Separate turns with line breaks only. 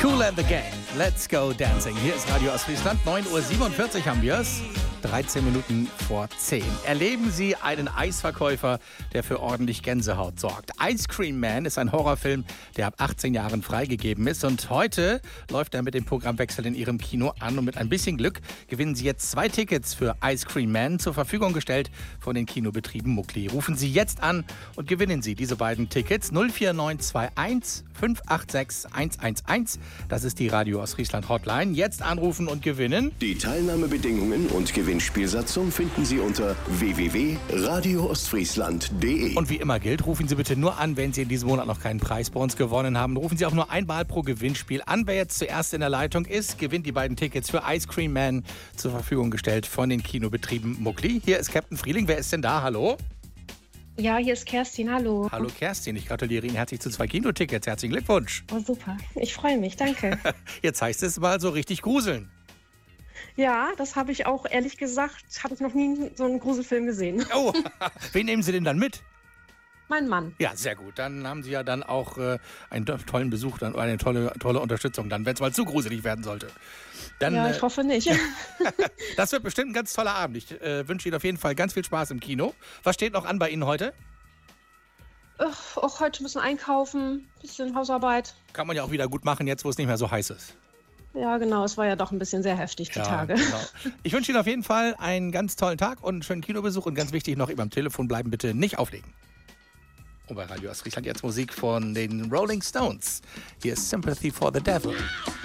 Kool and the Gang, let's go dancing. Hier ist Radio Ostfriesland, 9:47 Uhr haben wir es. 13 Minuten vor 10. Erleben Sie einen Eisverkäufer, der für ordentlich Gänsehaut sorgt. Ice Cream Man ist ein Horrorfilm, der ab 18 Jahren freigegeben ist. Und heute läuft er mit dem Programmwechsel in Ihrem Kino an. Und mit ein bisschen Glück gewinnen Sie jetzt 2 Tickets für Ice Cream Man, zur Verfügung gestellt von den Kinobetrieben Muckli. Rufen Sie jetzt an und gewinnen Sie diese beiden Tickets. 04921 586 111. Das ist die Radio Ostfriesland Hotline. Jetzt anrufen und gewinnen.
Die Teilnahmebedingungen und Gewinnspielsatzung finden Sie unter www.radioostfriesland.de.
Und wie immer gilt, rufen Sie bitte nur an, wenn Sie in diesem Monat noch keinen Preis bei uns gewonnen haben. Rufen Sie auch nur einmal pro Gewinnspiel an. Wer jetzt zuerst in der Leitung ist, gewinnt die beiden Tickets für Ice Cream Man, zur Verfügung gestellt von den Kinobetrieben Muckli. Hier ist Captain Frieling. Wer ist denn da? Hallo?
Ja, hier ist Kerstin, hallo.
Hallo Kerstin, ich gratuliere Ihnen herzlich zu 2 Kinotickets. Herzlichen Glückwunsch.
Oh, super. Ich freue mich, danke.
Jetzt heißt es mal so richtig gruseln.
Ja, das habe ich auch, ehrlich gesagt, habe ich noch nie so einen Gruselfilm gesehen.
Oh, wen nehmen Sie denn dann mit?
Mein Mann.
Ja, sehr gut. Dann haben Sie ja dann auch einen tollen Besuch, dann eine tolle Unterstützung, dann, wenn es mal zu gruselig werden sollte. Dann,
ja, ich hoffe nicht.
Das wird bestimmt ein ganz toller Abend. Ich wünsche Ihnen auf jeden Fall ganz viel Spaß im Kino. Was steht noch an bei Ihnen heute?
Auch heute ein bisschen einkaufen, ein bisschen Hausarbeit.
Kann man ja auch wieder gut machen, jetzt wo es nicht mehr so heiß ist.
Ja, genau. Es war ja doch ein bisschen sehr heftig, die Tage.
Genau. Ich wünsche Ihnen auf jeden Fall einen ganz tollen Tag und einen schönen Kinobesuch. Und ganz wichtig noch, immer am Telefon bleiben, bitte nicht auflegen. Und bei Radio Ostfriesland jetzt Musik von den Rolling Stones. Hier ist Sympathy for the Devil.